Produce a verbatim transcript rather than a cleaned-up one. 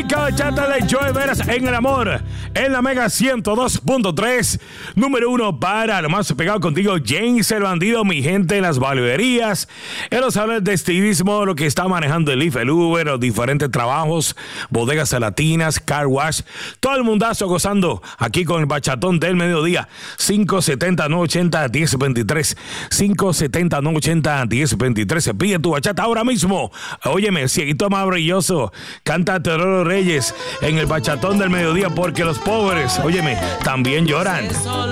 Rica bachata de Joe Veras en el amor. En la Mega ciento dos punto tres. Número uno para lo más pegado contigo, James el Bandido, mi gente en las barberías, en los salones de estilismo, lo que está manejando el I F, el Uber, los diferentes trabajos, bodegas latinas, car wash. Todo el mundazo gozando aquí con el bachatón del mediodía. cinco setenta, nueve ochenta, diez veintitrés. cinco setenta, nueve ochenta, diez veintitrés. Se pide tu bachata ahora mismo. Óyeme, cieguito más brilloso. Canta Teodoro Reyes en el bachatón del mediodía porque los pobres, óyeme, también lloran.